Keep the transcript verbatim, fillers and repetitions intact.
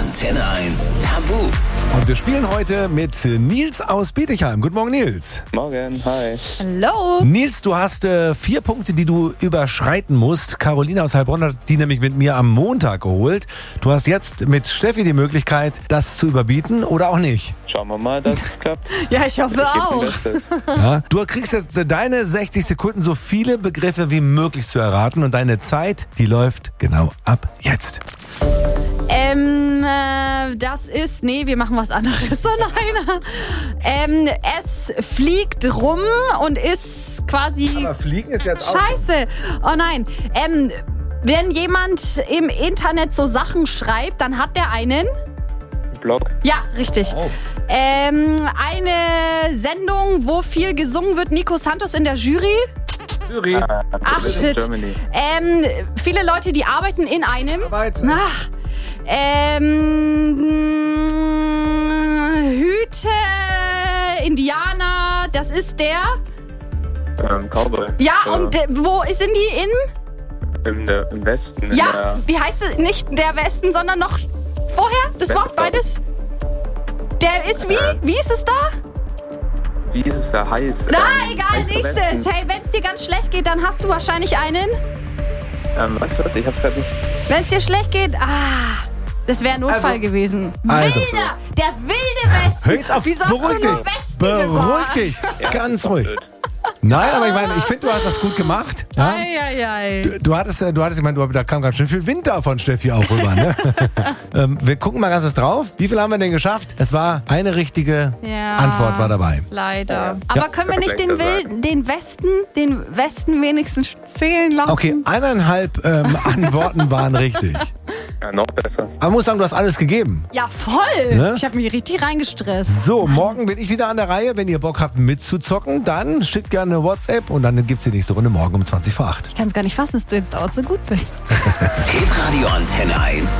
Antenne eins Tabu. Und wir spielen heute mit Nils aus Bietigheim. Guten Morgen, Nils. Morgen, hi. Hallo. Nils, du hast äh, vier Punkte, die du überschreiten musst. Caroline aus Heilbronn hat die nämlich mit mir am Montag geholt. Du hast jetzt mit Steffi die Möglichkeit, das zu überbieten oder auch nicht. Schauen wir mal, dass es klappt. Ja, ich hoffe Ich gebe mein auch. Bestes. Ja? Du kriegst jetzt deine sechzig Sekunden, so viele Begriffe wie möglich zu erraten. Und deine Zeit, die läuft genau ab jetzt. Ähm, äh, das ist, nee, wir machen was anderes. Oh nein. Ähm, es fliegt rum und ist quasi... Aber Fliegen ist jetzt auch... Scheiße. Oh nein. Ähm, wenn jemand im Internet so Sachen schreibt, dann hat der einen... Blog. Ja, richtig. Oh. Ähm, eine Sendung, wo viel gesungen wird. Nico Santos in der Jury. Jury. Ach, shit. Germany. Ähm, viele Leute, die arbeiten in einem... Arbeit. Ach, ähm, Hüte, Indianer, das ist der... Ähm, Cowboy. Ja, Äh, und äh, wo sind die in... Im, der, Im Westen. in Ja, der, wie heißt es? Nicht der Westen, sondern noch vorher? Das Wort Westen. beides? Der ist wie? Wie ist es da? Wie ist es da? Heiß? Na, ähm, egal, heiß nächstes. Westen. Hey, wenn es dir ganz schlecht geht, dann hast du wahrscheinlich einen. Ähm, was ist das? Ich hab's grad nicht. Wenn es dir schlecht geht, ah, das wäre ein Notfall Also- gewesen. Also. Wilder, der wilde Westen. Hör jetzt auf, Wieso hast beruhig du nur dich. Westen Beruhig gesagt? dich. Ja, Ganz ist doch ruhig. blöd. Nein, aber ich meine, ich finde, du hast das gut gemacht. Ja? Eieiei. Du, du hattest, äh, du hattest, ich meine, du, da kam ganz schön viel Wind da von Steffi auch rüber. Ne? ähm, wir gucken mal ganz kurz drauf. Wie viel haben wir denn geschafft? Es war eine richtige Ja. Antwort war dabei. Leider. Aber können wir nicht den, Schlechter Wil den Westen, den Westen wenigstens zählen lassen? Okay, eineinhalb ähm, Antworten waren richtig. Ja, noch besser. Aber ich muss sagen, du hast alles gegeben. Ja, voll. Ne? Ich habe mich richtig reingestresst. So, morgen bin ich wieder an der Reihe. Wenn ihr Bock habt mitzuzocken, dann schickt gerne eine WhatsApp und dann gibt's die nächste Runde morgen um zwanzig vor acht. Ich kann es gar nicht fassen, dass du jetzt auch so gut bist. Hitradio Antenne eins.